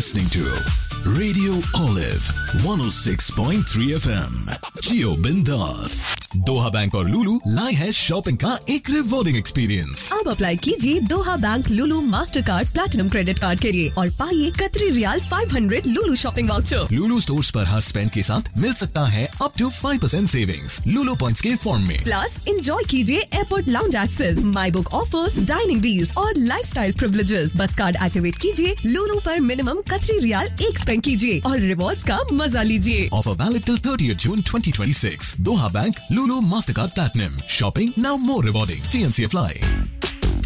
listening to Radio Olive 106.3 FM. Jio Bindas. Doha bank और लुलु लाए हैं शॉपिंग का एक रिवॉर्डिंग एक्सपीरियंस। अब अप्लाई कीजिए दोहा बैंक लुलु master card platinum credit card के लिए और पाइए कतरी रियाल 500 लुलु शॉपिंग वाउचर। लुलु स्टोर्स पर हर स्पेंड के साथ मिल सकता है up to 5% savings Lulu points के फॉर्म में। प्लस एंजॉय कीजिए airport lounge access, my book offers, dining deals और लाइफस्टाइल प्रिविलेजेस। बस कार्ड एक्टिवेट कीजिए, लुलु पर मिनिमम कतरी रियाल 1 स्पेंड कीजिए और रिवॉर्ड्स का मजा लीजिए। Offer valid till 30th June 2026. Doha Bank, Lulu Mastercard Platinum. Shopping now more rewarding. TNC apply.